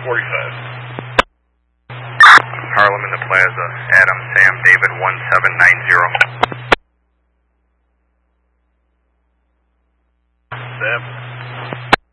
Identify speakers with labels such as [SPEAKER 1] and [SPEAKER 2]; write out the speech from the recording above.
[SPEAKER 1] Harlem in the Plaza, Adam, Sam, David, 1790.
[SPEAKER 2] Sam.